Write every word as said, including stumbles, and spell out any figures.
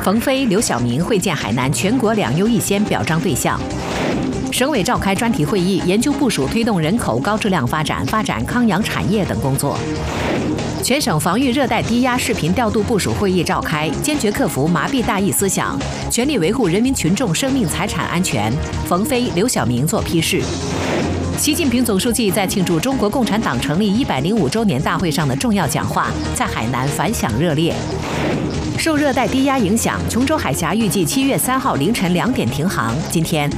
冯飞、刘晓明会见海南全国两优一先表彰对象。省委召开专题会议，研究部署推动人口高质量发展、发展康养产业等工作。全省防御热带低压视频调度部署会议召开，坚决克服麻痹大意思想，全力维护人民群众生命财产安全。冯飞、刘晓明作批示。习近平总书记在庆祝中国共产党成立一百零五周年大会上的重要讲话，在海南反响热烈。受热带低压影响，琼州海峡预计七月三号凌晨两点停航。今天，